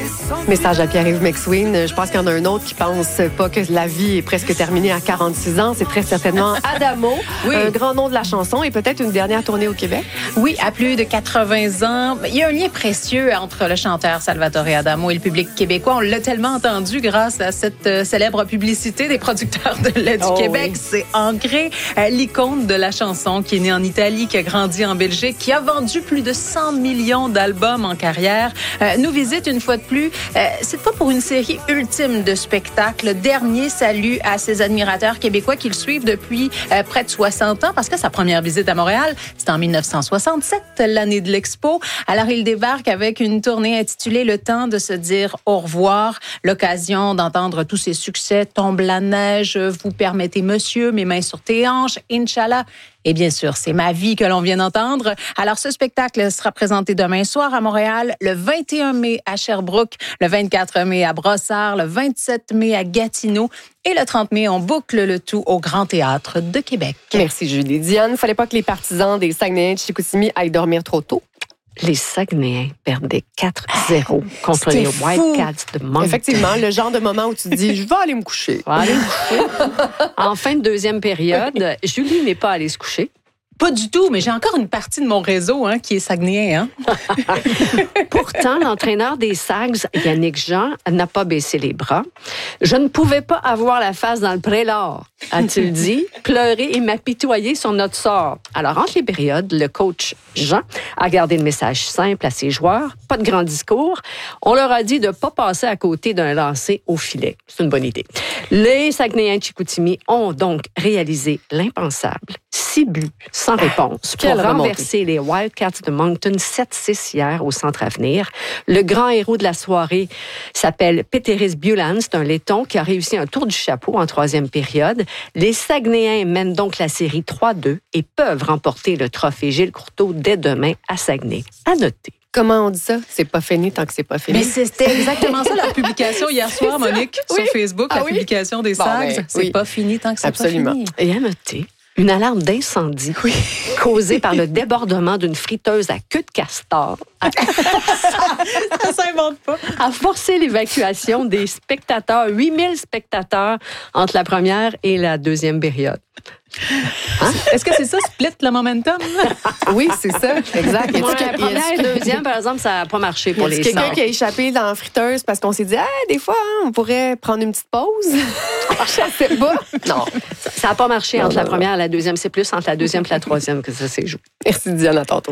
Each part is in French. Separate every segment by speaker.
Speaker 1: Message à Pierre-Yves McSween. Je pense qu'il y en a un autre qui pense pas que la vie est presque terminée à 46 ans. C'est très certainement Adamo, un grand nom de la chanson et peut-être une dernière tournée au Québec.
Speaker 2: Oui, à plus de 80 ans. Il y a un lien précieux entre le chanteur Salvatore Adamo et le public québécois. On l'a tellement entendu grâce à cette célèbre publicité des producteurs de lait du Québec. Oui. C'est ancré. L'icône de la chanson qui est née en Italie, qui a grandi en Belgique, qui a vendu plus de 100 millions d'albums en carrière, nous visite une fois de plus. C'est pas pour une série ultime de spectacles. Dernier salut à ses admirateurs québécois qui le suivent depuis près de 60 ans, parce que sa première visite à Montréal, c'était en 1967, l'année de l'Expo. Alors, il débarque avec une tournée intitulée « Le temps de se dire au revoir », l'occasion d'entendre tous ses succès, « Tombe la neige »,« Vous permettez monsieur »,« Mes mains sur tes hanches »,« Inch'Allah ». Et bien sûr, c'est ma vie que l'on vient d'entendre. Alors, ce spectacle sera présenté demain soir à Montréal, le 21 mai à Sherbrooke, le 24 mai à Brossard, le 27 mai à Gatineau et le 30 mai, on boucle le tout au Grand Théâtre de Québec.
Speaker 1: Merci, Julie. Diane, il ne fallait pas que les partisans des Saguenayens de Chicoutimi aillent dormir trop tôt.
Speaker 3: Les Saguenayens perdaient 4-0 contre les Wildcats de Moncton.
Speaker 1: Effectivement, le genre de moment où tu te dis « je vais aller me coucher ».
Speaker 3: En fin de deuxième période, Julie n'est pas allée se coucher.
Speaker 2: Pas du tout, mais j'ai encore une partie de mon réseau qui est saguenayen.
Speaker 3: Pourtant, l'entraîneur des Sags, Yannick Jean, n'a pas baissé les bras. « Je ne pouvais pas avoir la face dans le prélat », a-t-il dit, pleurer et m'apitoyer sur notre sort. Alors, entre les périodes, le coach Jean a gardé le message simple à ses joueurs, pas de grand discours. On leur a dit de ne pas passer à côté d'un lancer au filet. C'est une bonne idée. Les Saguenayens de Chicoutimi ont donc réalisé l'impensable. 6 buts sans réponse pour renverser les Wildcats de Moncton 7-6 hier au Centre Avenir. Le grand héros de la soirée s'appelle Peteris Bulan. C'est un laiton qui a réussi un tour du chapeau en troisième période. Les Saguenayens mènent donc la série 3-2 et peuvent remporter le trophée Gilles Courteau dès demain à Saguenay. À noter.
Speaker 1: Comment on dit ça? C'est pas fini tant que c'est pas fini.
Speaker 2: Mais c'était exactement ça, la publication hier soir, Monique, sur Facebook, la publication des Sags. C'est pas fini tant que c'est pas fini.
Speaker 3: Et à noter, une alarme d'incendie causée par le débordement d'une friteuse à queue de castor
Speaker 2: ça s'invente pas.
Speaker 3: a forcé l'évacuation des spectateurs, 8000 spectateurs, entre la première et la deuxième période.
Speaker 2: Est-ce que c'est ça, split le momentum?
Speaker 1: Oui, c'est ça, exact.
Speaker 3: La première et la deuxième, par exemple, ça n'a pas marché pour les Sags.
Speaker 1: Quelqu'un qui a échappé dans la friteuse parce qu'on s'est dit, des fois, on pourrait prendre une petite pause. Je sais pas. Non.
Speaker 3: Ça n'a pas marché entre la première et la deuxième. C'est plus entre la deuxième et la troisième que ça s'est joué.
Speaker 1: Merci, Diane. À tantôt.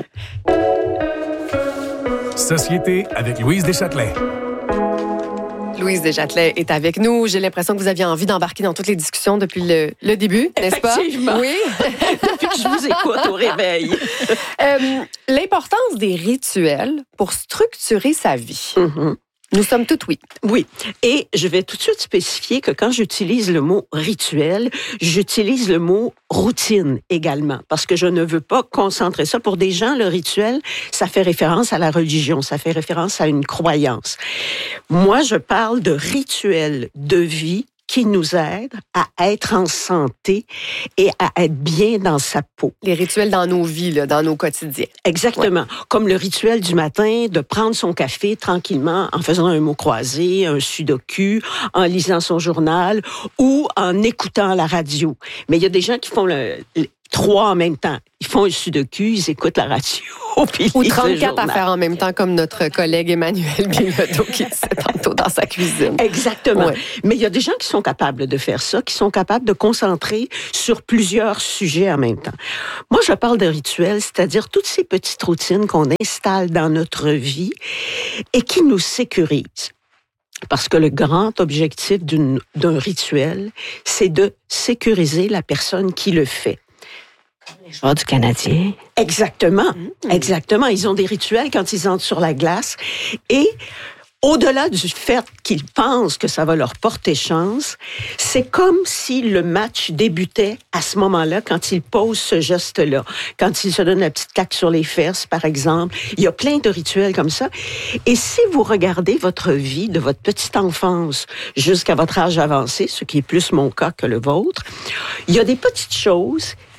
Speaker 4: Société avec Louise Deschâtelet.
Speaker 1: Louise Deschâtelet est avec nous. J'ai l'impression que vous aviez envie d'embarquer dans toutes les discussions depuis le début, n'est-ce pas?
Speaker 5: Effectivement.
Speaker 1: Oui.
Speaker 5: Depuis que je vous écoute au réveil.
Speaker 1: L'importance des rituels pour structurer sa vie.
Speaker 5: Mm-hmm.
Speaker 1: Nous sommes toutes oui.
Speaker 5: Oui. Et je vais tout de suite spécifier que quand j'utilise le mot rituel, j'utilise le mot routine également. Parce que je ne veux pas concentrer ça. Pour des gens, le rituel, ça fait référence à la religion. Ça fait référence à une croyance. Moi, je parle de rituel de vie qui nous aide à être en santé et à être bien dans sa peau.
Speaker 1: Les rituels dans nos vies, là, dans nos quotidiens.
Speaker 5: Exactement. Ouais. Comme le rituel du matin, de prendre son café tranquillement en faisant un mot croisé, un sudoku, en lisant son journal ou en écoutant la radio. Mais il y a des gens qui font trois en même temps. Ils font un sudoku, ils écoutent la radio.
Speaker 1: Ou 34 à faire en même temps, comme notre collègue Emmanuel Bilodeau qui disait tantôt dans sa cuisine.
Speaker 5: Exactement. Ouais. Mais il y a des gens qui sont capables de faire ça, qui sont capables de concentrer sur plusieurs sujets en même temps. Moi, je parle de rituels, c'est-à-dire toutes ces petites routines qu'on installe dans notre vie et qui nous sécurisent. Parce que le grand objectif d'un rituel, c'est de sécuriser la personne qui le fait.
Speaker 3: Les joueurs du Canadien.
Speaker 5: Exactement, exactement. Ils ont des rituels quand ils entrent sur la glace. Et au-delà du fait qu'ils pensent que ça va leur porter chance, c'est comme si le match débutait à ce moment-là, quand ils posent ce geste-là. Quand ils se donnent la petite claque sur les fesses, par exemple. Il y a plein de rituels comme ça. Et si vous regardez votre vie de votre petite enfance jusqu'à votre âge avancé, ce qui est plus mon cas que le vôtre, il y a des petites choses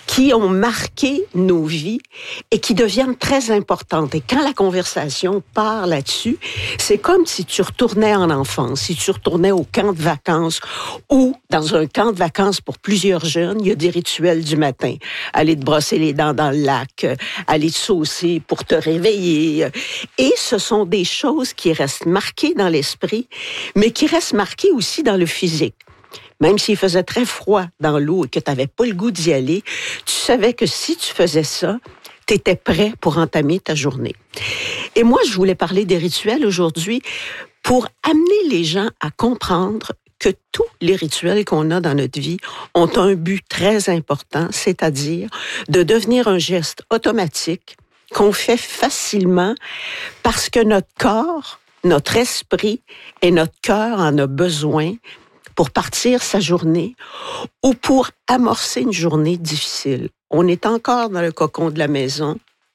Speaker 5: qui ont marqué nos vies et qui deviennent très importantes. Et quand la conversation part là-dessus, c'est comme si tu retournais en enfance, si tu retournais au camp de vacances ou dans un camp de vacances pour plusieurs jeunes, il y a des rituels du matin. Aller te brosser les dents dans le lac, aller te saucer pour te réveiller. Et ce sont des choses qui restent marquées dans l'esprit, mais qui restent marquées aussi dans le physique. Même s'il faisait très froid dans l'eau et que tu n'avais pas le goût d'y aller, tu savais que si tu faisais ça, tu étais prêt pour entamer ta journée. Et moi, je voulais parler des rituels aujourd'hui pour amener les gens à comprendre que tous les rituels qu'on a dans notre vie ont un but très important, c'est-à-dire de devenir un geste automatique qu'on fait facilement parce que notre corps, notre esprit et notre cœur en a besoin pour partir sa journée ou pour amorcer une journée difficile. On est encore dans le cocon de la maison.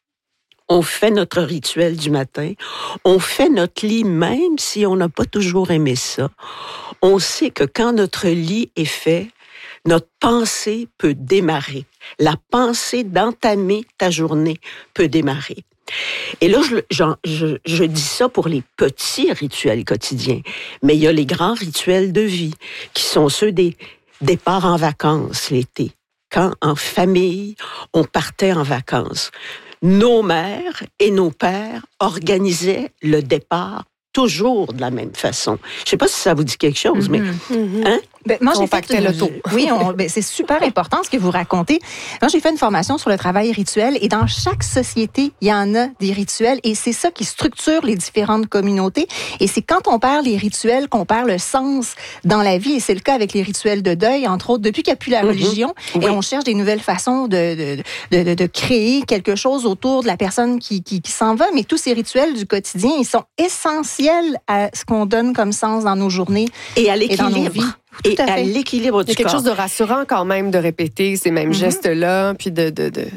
Speaker 5: On fait notre rituel du matin. On fait notre lit même si on n'a pas toujours aimé ça. On sait que quand notre lit est fait, notre pensée peut démarrer. La pensée d'entamer ta journée peut démarrer. Et là, je dis ça pour les petits rituels quotidiens, mais il y a les grands rituels de vie qui sont ceux des départs en vacances l'été. Quand, en famille, on partait en vacances, nos mères et nos pères organisaient le départ toujours de la même façon. Je ne sais pas si ça vous dit quelque chose, mais... Hein?
Speaker 6: Ben, moi, j'ai fait
Speaker 1: l'auto.
Speaker 6: Oui, c'est super important ce que vous racontez. Moi, j'ai fait une formation sur le travail rituel et dans chaque société, il y en a des rituels et c'est ça qui structure les différentes communautés. Et c'est quand on perd les rituels qu'on perd le sens dans la vie. Et c'est le cas avec les rituels de deuil, entre autres, depuis qu'il n'y a plus la religion. Oui. Et on cherche des nouvelles façons de créer quelque chose autour de la personne qui s'en va. Mais tous ces rituels du quotidien, ils sont essentiels à ce qu'on donne comme sens dans nos journées
Speaker 5: et à l'équilibre.
Speaker 6: Et dans nos vies.
Speaker 5: Et à l'équilibre du corps.
Speaker 1: Il y a quelque chose de rassurant quand même de répéter ces mêmes gestes-là, puis ouais.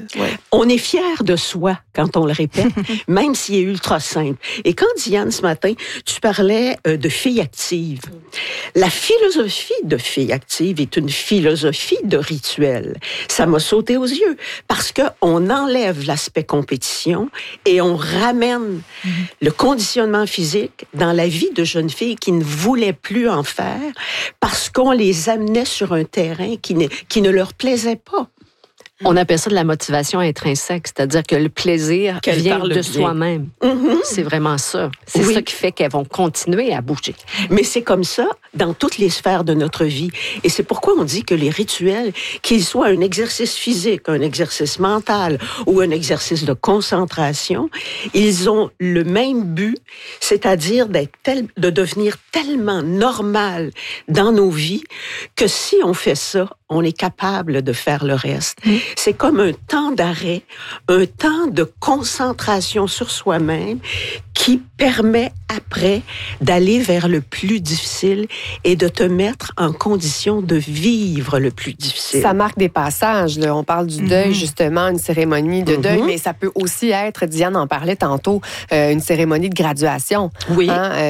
Speaker 5: On est fier de soi quand on le répète, même s'il est ultra simple. Et quand, Diane, ce matin, tu parlais de filles actives, la philosophie de filles actives est une philosophie de rituel. Ça m'a sauté aux yeux parce qu'on enlève l'aspect compétition et on ramène le conditionnement physique dans la vie de jeunes filles qui ne voulaient plus en faire parce qu'on les amenait sur un terrain qui ne leur plaisait pas.
Speaker 3: On appelle ça de la motivation intrinsèque, c'est-à-dire que le plaisir vient de soi-même. C'est vraiment ça. C'est ça qui fait qu'elles vont continuer à bouger.
Speaker 5: Mais c'est comme ça dans toutes les sphères de notre vie. Et c'est pourquoi on dit que les rituels, qu'ils soient un exercice physique, un exercice mental ou un exercice de concentration, ils ont le même but, c'est-à-dire de devenir tellement normal dans nos vies que si on fait ça, on est capable de faire le reste. C'est comme un temps d'arrêt, un temps de concentration sur soi-même qui permet après d'aller vers le plus difficile et de te mettre en condition de vivre le plus difficile.
Speaker 1: Ça marque des passages. Là. On parle du deuil, justement, une cérémonie de deuil, mais ça peut aussi être, Diane en parlait tantôt, une cérémonie de graduation.
Speaker 5: Oui.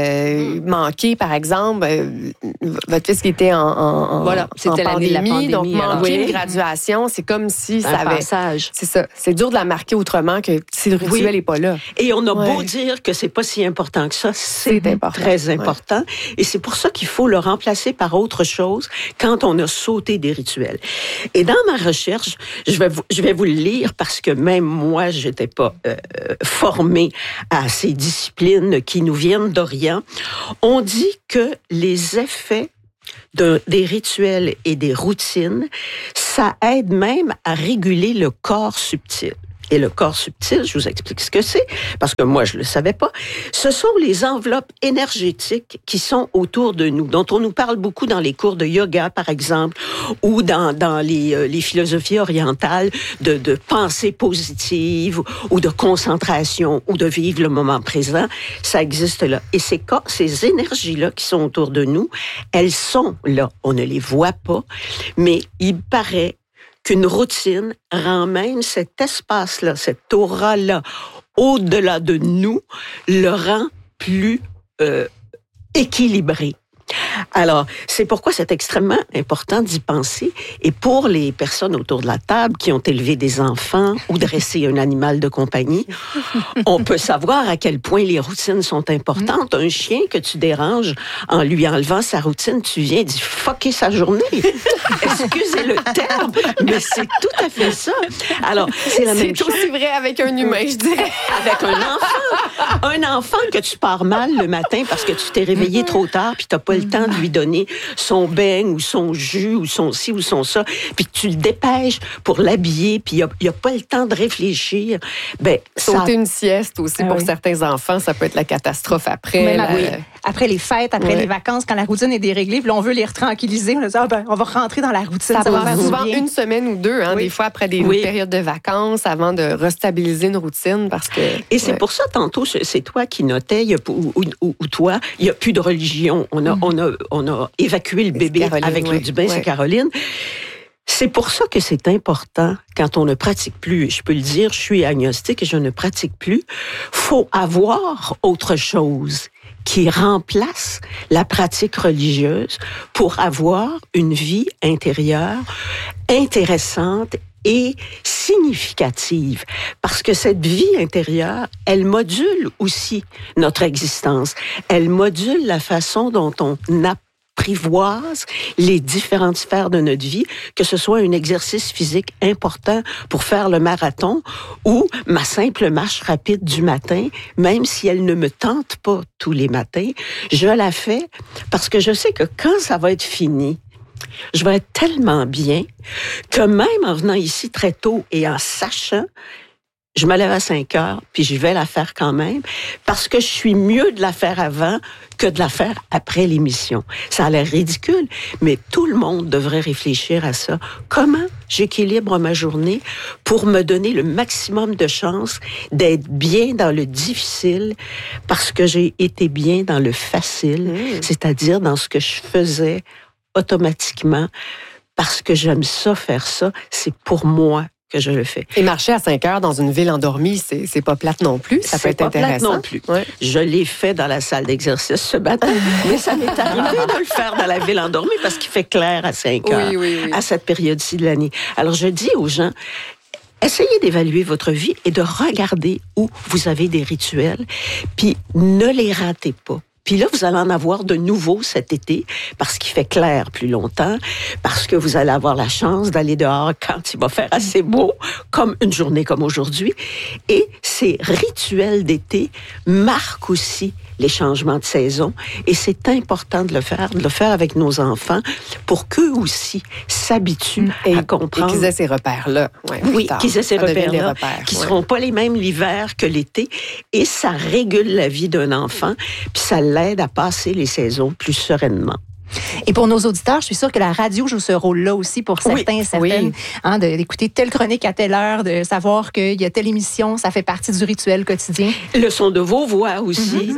Speaker 1: Manquer, par exemple, votre fils qui était en
Speaker 3: c'était l'année de la pandémie.
Speaker 1: Donc, manquer une graduation, c'est comme si ça avait...
Speaker 3: passage.
Speaker 1: C'est ça. C'est dur de la marquer autrement que si le rituel n'est pas là.
Speaker 5: Et on a beau dire que c'est pas si important que ça, c'est important. Très important. Ouais. Et c'est pour ça qu'il faut le remplacer par autre chose quand on a sauté des rituels. Et dans ma recherche, je vais vous le lire parce que même moi, j'étais pas formée à ces disciplines qui nous viennent d'Orient. On dit que les effets des rituels et des routines, ça aide même à réguler le corps subtil. Et le corps subtil, je vous explique ce que c'est, parce que moi, je ne le savais pas. Ce sont les enveloppes énergétiques qui sont autour de nous, dont on nous parle beaucoup dans les cours de yoga, par exemple, ou dans les philosophies orientales de pensée positive, ou de concentration, ou de vivre le moment présent. Ça existe là. Et ces énergies-là qui sont autour de nous, elles sont là. On ne les voit pas, mais il paraît qu'une routine rend même cet espace-là, cette aura-là, au-delà de nous, le rend plus équilibré. Alors, c'est pourquoi c'est extrêmement important d'y penser. Et pour les personnes autour de la table qui ont élevé des enfants ou dressé un animal de compagnie, on peut savoir à quel point les routines sont importantes. Un chien que tu déranges en lui enlevant sa routine, tu viens d'y fucker sa journée. Excusez le terme, mais c'est tout à fait ça. Alors, c'est la même chose.
Speaker 1: C'est aussi vrai avec un humain, je dirais.
Speaker 5: Avec un enfant. Un enfant que tu pars mal le matin parce que tu t'es réveillé trop tard puis t'as pas le temps de lui donner son beigne ou son jus ou son ci ou son ça, puis tu le dépêches pour l'habiller puis il a pas le temps de réfléchir. Ben,
Speaker 1: sauter une sieste aussi pour certains enfants, ça peut être la catastrophe après.
Speaker 6: Après les fêtes, après les vacances, quand la routine est déréglée, puis là, on veut les retranquilliser. On va dire, on va rentrer dans la routine.
Speaker 1: Ça va souvent une semaine ou deux, des fois après des périodes de vacances, avant de restabiliser une routine. Parce que,
Speaker 5: et c'est pour ça, tantôt, c'est toi qui notais, ou toi, il n'y a plus de religion. On a évacué le bébé avec Claude Dubin, c'est Caroline. C'est pour ça que c'est important, quand on ne pratique plus, je peux le dire, je suis agnostique et je ne pratique plus, faut avoir autre chose qui remplace la pratique religieuse pour avoir une vie intérieure intéressante et significative. Parce que cette vie intérieure, elle module aussi notre existence. Elle module la façon dont on apprivoise les différentes sphères de notre vie, que ce soit un exercice physique important pour faire le marathon ou ma simple marche rapide du matin, même si elle ne me tente pas tous les matins, je la fais parce que je sais que quand ça va être fini, je vais être tellement bien que même en venant ici très tôt et en sachant, je me lève à 5 heures, puis je vais la faire quand même, parce que je suis mieux de la faire avant que de la faire après l'émission. Ça a l'air ridicule, mais tout le monde devrait réfléchir à ça. Comment j'équilibre ma journée pour me donner le maximum de chances d'être bien dans le difficile, parce que j'ai été bien dans le facile, c'est-à-dire dans ce que je faisais automatiquement, parce que j'aime ça, faire ça, c'est pour moi que je le fais.
Speaker 1: Et marcher à 5 heures dans une ville endormie, c'est pas plate non plus. Ça peut être intéressant.
Speaker 5: C'est pas plate non plus. Ouais. Je l'ai fait dans la salle d'exercice ce matin, mais ça m'est arrivé de le faire dans la ville endormie parce qu'il fait clair à 5 heures, à cette période-ci de l'année. Alors, je dis aux gens, essayez d'évaluer votre vie et de regarder où vous avez des rituels, puis ne les ratez pas. Puis là, vous allez en avoir de nouveaux cet été parce qu'il fait clair plus longtemps, parce que vous allez avoir la chance d'aller dehors quand il va faire assez beau, comme une journée comme aujourd'hui. Et ces rituels d'été marquent aussi les changements de saison. Et c'est important de le faire avec nos enfants pour qu'eux aussi s'habituent à comprendre.
Speaker 1: Et qu'ils aient ces repères-là.
Speaker 5: Oui, qu'ils aient ces repères-là, qui ne seront pas les mêmes l'hiver que l'été. Et ça régule la vie d'un enfant, puis ça l'aide à passer les saisons plus sereinement.
Speaker 6: Et pour nos auditeurs, je suis sûre que la radio joue ce rôle-là aussi pour certains et certaines. D'écouter telle chronique à telle heure, de savoir qu'il y a telle émission, ça fait partie du rituel quotidien.
Speaker 5: Le son de vos voix aussi.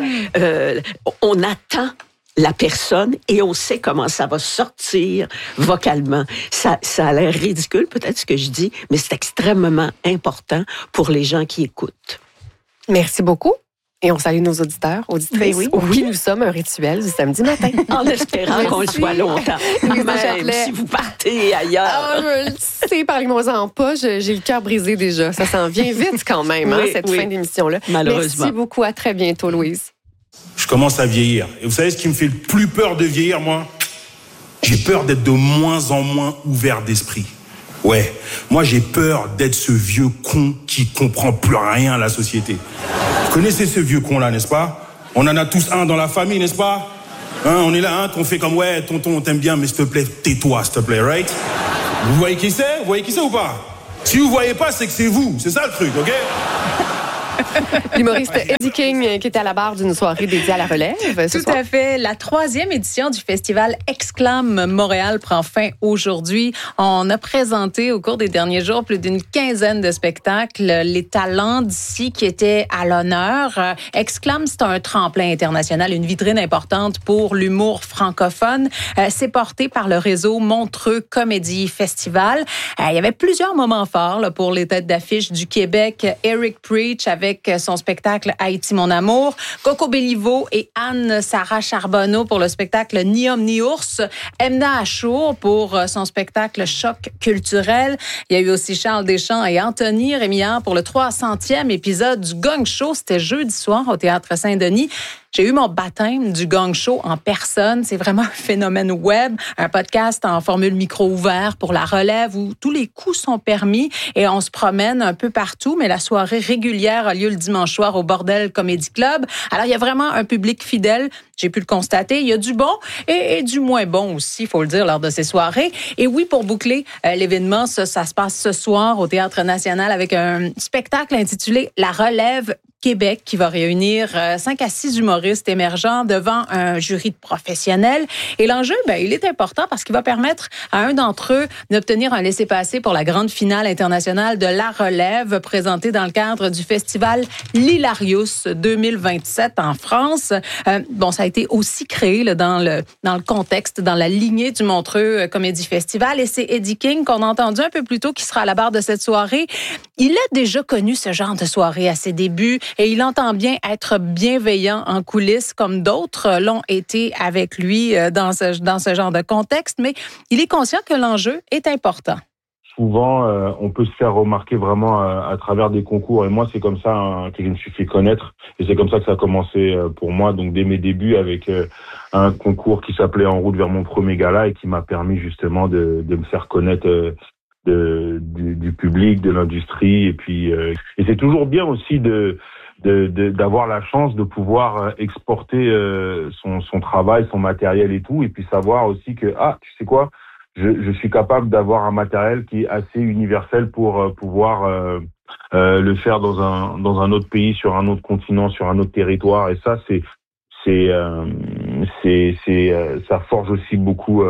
Speaker 5: On attend la personne et on sait comment ça va sortir vocalement. Ça a l'air ridicule, peut-être ce que je dis, mais c'est extrêmement important pour les gens qui écoutent.
Speaker 1: Merci beaucoup. Et on salue nos auditeurs, auditrices. Oui, nous sommes un rituel du samedi matin.
Speaker 5: En espérant qu'on le soit longtemps. Même si vous partez ailleurs.
Speaker 1: Je le sais, parlez-moi-en pas. J'ai le cœur brisé déjà. Ça s'en vient vite quand même, cette fin d'émission-là.
Speaker 5: Malheureusement.
Speaker 1: Merci beaucoup. À très bientôt, Louise.
Speaker 7: Je commence à vieillir. Et vous savez ce qui me fait le plus peur de vieillir, moi? J'ai peur d'être de moins en moins ouvert d'esprit. Ouais, moi j'ai peur d'être ce vieux con qui comprend plus rien à la société. Vous connaissez ce vieux con-là, n'est-ce pas? On en a tous un dans la famille, n'est-ce pas? On est là, qu'on fait comme, ouais, tonton, on t'aime bien, mais s'il te plaît, tais-toi, s'il te plaît, right? Vous voyez qui c'est? Vous voyez qui c'est ou pas? Si vous voyez pas, c'est que c'est vous. C'est ça le truc, OK?
Speaker 1: L'humoriste Eddie King qui était à la barre d'une soirée dédiée à la relève.
Speaker 2: Tout à fait. La 3e édition du festival Exclame Montréal prend fin aujourd'hui. On a présenté au cours des derniers jours plus d'une quinzaine de spectacles. Les talents d'ici qui étaient à l'honneur. Exclame, c'est un tremplin international, une vitrine importante pour l'humour francophone. C'est porté par le réseau Montreux Comédie Festival. Il y avait plusieurs moments forts pour les têtes d'affiche du Québec. Eric Preach avec avec son spectacle Haïti, mon amour. Coco Béliveau et Anne-Sara Charbonneau pour le spectacle Ni homme ni ours. Emna Achour pour son spectacle Choc culturel. Il y a eu aussi Charles Deschamps et Anthony Rémillard pour le 300e épisode du Gong Show. C'était jeudi soir au Théâtre Saint-Denis. J'ai eu mon baptême du Gong Show en personne. C'est vraiment un phénomène web, un podcast en formule micro ouvert pour la relève où tous les coups sont permis et on se promène un peu partout. Mais la soirée régulière a lieu le dimanche soir au Bordel Comedy Club. Alors, il y a vraiment un public fidèle. J'ai pu le constater. Il y a du bon et du moins bon aussi, il faut le dire, lors de ces soirées. Et oui, pour boucler l'événement, ça se passe ce soir au Théâtre National avec un spectacle intitulé La Relève Québec qui va réunir 5 à 6 humoristes émergents devant un jury de professionnels. Et l'enjeu, il est important parce qu'il va permettre à un d'entre eux d'obtenir un laissez-passer pour la grande finale internationale de La Relève présentée dans le cadre du festival L'Hilarius 2027 en France. Ça a été aussi créé là, dans le contexte, dans la lignée du Montreux Comédie Festival. Et c'est Eddie King qu'on a entendu un peu plus tôt qui sera à la barre de cette soirée. Il a déjà connu ce genre de soirée à ses débuts. Et il entend bien être bienveillant en coulisses, comme d'autres l'ont été avec lui dans ce genre de contexte. Mais il est conscient que l'enjeu est important.
Speaker 7: Souvent, on peut se faire remarquer vraiment à travers des concours. Et moi, c'est comme ça que je me suis fait connaître. Et c'est comme ça que ça a commencé pour moi. Donc, dès mes débuts, avec un concours qui s'appelait En route vers mon premier gala et qui m'a permis justement de me faire connaître du public, de l'industrie. Et puis, et c'est toujours bien aussi d'avoir la chance de pouvoir exporter son travail, son matériel et tout, et puis savoir aussi que tu sais quoi, je suis capable d'avoir un matériel qui est assez universel pour pouvoir le faire dans un autre pays, sur un autre continent, sur un autre territoire, et ça ça forge aussi beaucoup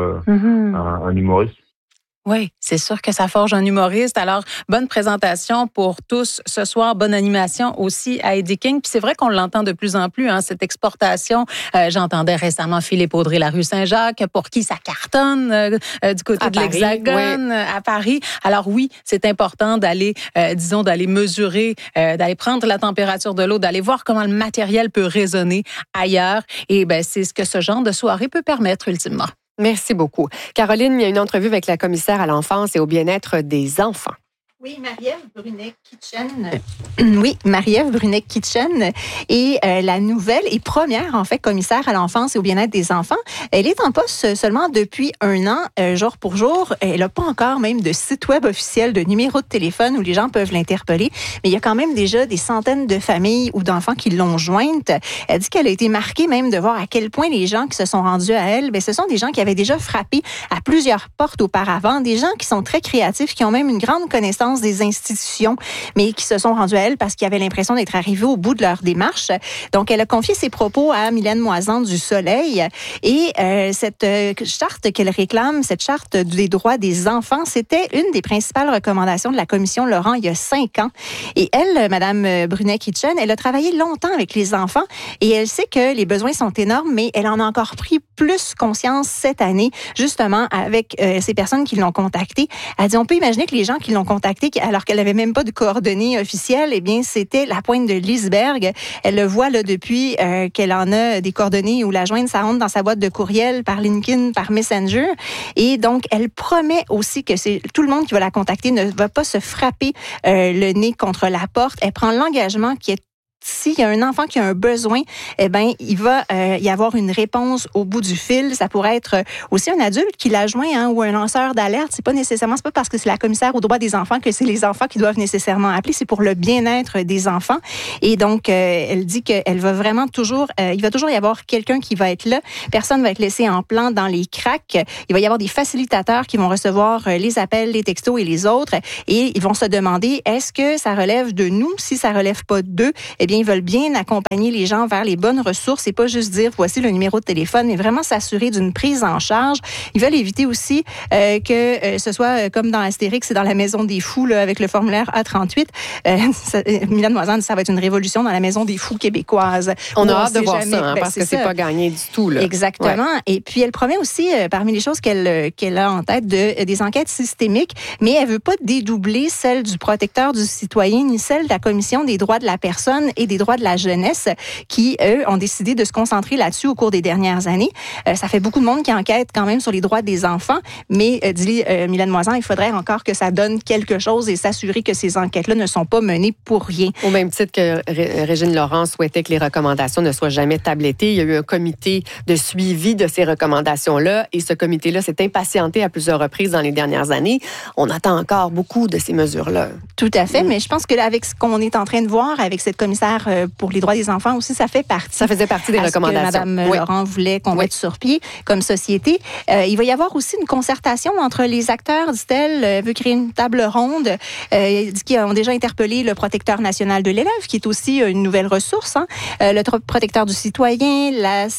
Speaker 7: un humoriste.
Speaker 2: Oui, c'est sûr que ça forge un humoriste. Alors, bonne présentation pour tous ce soir. Bonne animation aussi à Eddie King. Puis c'est vrai qu'on l'entend de plus en plus, cette exportation. J'entendais récemment Philippe Audrey, la rue Saint-Jacques, pour qui ça cartonne du côté de l'Hexagone, à Paris. Alors oui, c'est important d'aller, d'aller mesurer, d'aller prendre la température de l'eau, d'aller voir comment le matériel peut résonner ailleurs. Et c'est ce que ce genre de soirée peut permettre ultimement.
Speaker 1: Merci beaucoup. Caroline, il y a une entrevue avec la commissaire à l'enfance et au bien-être des enfants.
Speaker 6: Oui, Marie-Ève Brunet-Kitchen. Marie-Ève Brunet-Kitchen est la nouvelle et première, en fait, commissaire à l'enfance et au bien-être des enfants. Elle est en poste seulement depuis 1 an, jour pour jour. Elle n'a pas encore même de site web officiel, de numéro de téléphone où les gens peuvent l'interpeller. Mais il y a quand même déjà des centaines de familles ou d'enfants qui l'ont jointe. Elle dit qu'elle a été marquée même de voir à quel point les gens qui se sont rendus à elle, ce sont des gens qui avaient déjà frappé à plusieurs portes auparavant, des gens qui sont très créatifs, qui ont même une grande connaissance des institutions, mais qui se sont rendus à elle parce qu'ils avaient l'impression d'être arrivés au bout de leur démarche. Donc, elle a confié ses propos à Mylène Moisan du Soleil. Et cette charte qu'elle réclame, cette charte des droits des enfants, c'était une des principales recommandations de la commission Laurent il y a 5 ans. Et elle, Madame Brunet-Kitchen, elle a travaillé longtemps avec les enfants et elle sait que les besoins sont énormes, mais elle en a encore pris plus conscience cette année, justement, avec ces personnes qui l'ont contactée. Elle dit, on peut imaginer que les gens qui l'ont contactée, alors qu'elle n'avait même pas de coordonnées officielles, c'était la pointe de l'iceberg. Elle le voit là depuis qu'elle en a des coordonnées où la joindre, ça rentre dans sa boîte de courriel par LinkedIn, par Messenger. Et donc, elle promet aussi que c'est tout le monde qui va la contacter ne va pas se frapper le nez contre la porte. Elle prend l'engagement qui est s'il y a un enfant qui a un besoin, il va y avoir une réponse au bout du fil. Ça pourrait être aussi un adulte qui l'a joint ou un lanceur d'alerte. C'est pas parce que c'est la commissaire aux droits des enfants que c'est les enfants qui doivent nécessairement appeler. C'est pour le bien-être des enfants. Et donc, elle dit qu'elle va vraiment il va toujours y avoir quelqu'un qui va être là. Personne va être laissé en plan dans les cracks. Il va y avoir des facilitateurs qui vont recevoir les appels, les textos et les autres. Et ils vont se demander, est-ce que ça relève de nous? Si ça relève pas d'eux, ils veulent bien accompagner les gens vers les bonnes ressources et pas juste dire voici le numéro de téléphone, mais vraiment s'assurer d'une prise en charge. Ils veulent éviter aussi que ce soit comme dans Astérix et dans la Maison des Fous là, avec le formulaire A38. Mylène Moisan dit ça va être une révolution dans la Maison des Fous québécoise.
Speaker 1: On a hâte de voir ça, parce que c'est pas gagné du tout. Là.
Speaker 6: Exactement. Ouais. Et puis, elle promet aussi, parmi les choses qu'elle a en tête, des enquêtes systémiques, mais elle veut pas dédoubler celle du protecteur du citoyen ni celle de la Commission des droits de la personne et des droits de la jeunesse qui, eux, ont décidé de se concentrer là-dessus au cours des dernières années. Ça fait beaucoup de monde qui enquête quand même sur les droits des enfants, mais, dit Mylène Moisan, il faudrait encore que ça donne quelque chose et s'assurer que ces enquêtes-là ne sont pas menées pour rien.
Speaker 1: Au même titre que Régine Laurent souhaitait que les recommandations ne soient jamais tablettées, il y a eu un comité de suivi de ces recommandations-là et ce comité-là s'est impatienté à plusieurs reprises dans les dernières années. On attend encore beaucoup de ces mesures-là.
Speaker 6: Tout à fait, mais je pense qu'avec ce qu'on est en train de voir avec cette commissaire pour les droits des enfants aussi, ça fait partie.
Speaker 1: Ça faisait partie des recommandations.
Speaker 6: Que Mme Laurent voulait qu'on mette sur pied comme société. Il va y avoir aussi une concertation entre les acteurs, dit-elle. Elle veut créer une table ronde qui ont déjà interpellé le protecteur national de l'élève, qui est aussi une nouvelle ressource, le protecteur du citoyen, la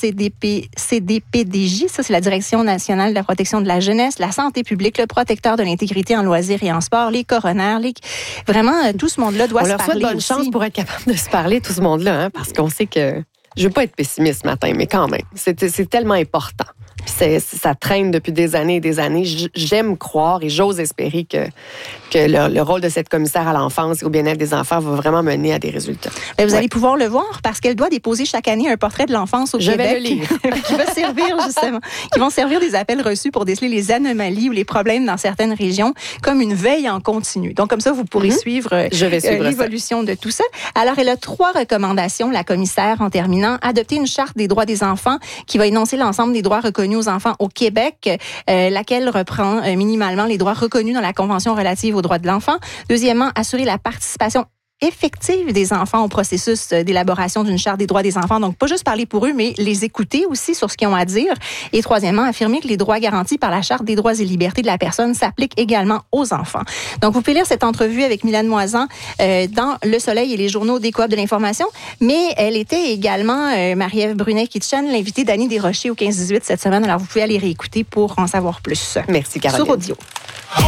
Speaker 6: CDPDJ, ça c'est la Direction nationale de la protection de la jeunesse, la santé publique, le protecteur de l'intégrité en loisirs et en sport, les coronaires, vraiment tout ce monde-là doit se parler. On leur souhaite bonne chance
Speaker 1: pour être capable de se parler, tout ce monde-là, parce qu'on sait que, je veux pas être pessimiste ce matin, mais quand même, c'est tellement important. Puis ça traîne depuis des années et des années. J'aime croire et j'ose espérer que le rôle de cette commissaire à l'enfance et au bien-être des enfants va vraiment mener à des résultats.
Speaker 6: Mais vous allez pouvoir le voir parce qu'elle doit déposer chaque année un portrait de l'enfance au Québec.
Speaker 1: Je vais le lire.
Speaker 6: Qui va servir justement, qui vont servir des appels reçus pour déceler les anomalies ou les problèmes dans certaines régions comme une veille en continu. Donc comme ça, vous pourrez suivre l'évolution de tout ça. Alors elle a 3 recommandations, la commissaire, en terminant. Adopter une charte des droits des enfants qui va énoncer l'ensemble des droits reconnus aux enfants au Québec, laquelle reprend minimalement les droits reconnus dans la Convention relative aux droits de l'enfant. Deuxièmement, assurer la participation effective des enfants au processus d'élaboration d'une charte des droits des enfants. Donc, pas juste parler pour eux, mais les écouter aussi sur ce qu'ils ont à dire. Et troisièmement, affirmer que les droits garantis par la Charte des droits et libertés de la personne s'appliquent également aux enfants. Donc, vous pouvez lire cette entrevue avec Mylène Moisan dans Le Soleil et les journaux des Coop de l'information. Mais elle était également, Marie-Ève Brunet-Kitchen, l'invitée d'Annie Desrochers au 15-18 cette semaine. Alors, vous pouvez aller réécouter pour en savoir plus.
Speaker 1: Merci, Caroline.
Speaker 6: Sur audio.